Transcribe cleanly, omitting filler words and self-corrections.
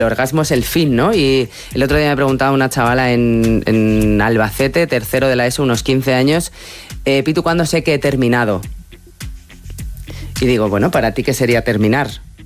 el orgasmo es el fin, ¿no? Y el otro día me preguntaba una chavala en Albacete, tercero de la ESO, unos 15 años, Pitu, ¿cuándo sé que he terminado? Y digo, bueno, ¿para ti qué sería terminar?